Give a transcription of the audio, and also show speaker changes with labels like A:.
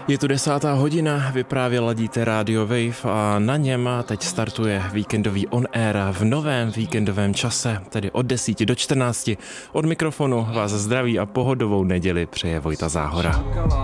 A: Je tu 10:00, vy právě ladíte Radio Wave a na něm teď startuje víkendový on air v novém víkendovém čase, tedy od 10 do 14. Od mikrofonu vás zdraví a pohodovou neděli přeje Vojta Záhora.